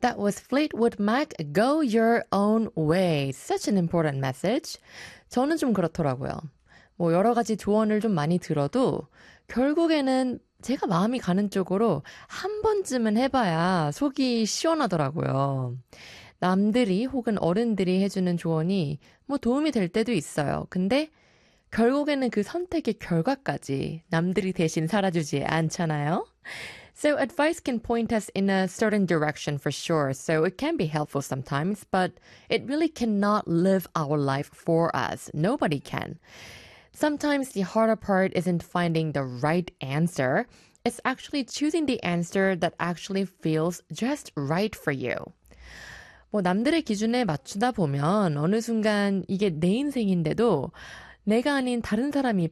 That was Fleetwood Mac, Go Your Own Way. Such an important message. 저는 좀 그렇더라고요. 뭐 여러 가지 조언을 좀 많이 들어도 결국에는 제가 마음이 가는 쪽으로 한 번쯤은 해봐야 속이 시원하더라고요. 남들이 혹은 어른들이 해주는 조언이 뭐 도움이 될 때도 있어요. 근데 결국에는 그 선택의 결과까지 남들이 대신 살아주지 않잖아요. So advice can point us in a certain direction for sure. So it can be helpful sometimes, but it really cannot live our life for us. Nobody can. Sometimes the harder part isn't finding the right answer. It's actually choosing the answer that actually feels just right for you. 뭐 남들의 기준에 맞추다 보면 어느 순간 이게 내 인생인데도 내가 아닌 다른 사람이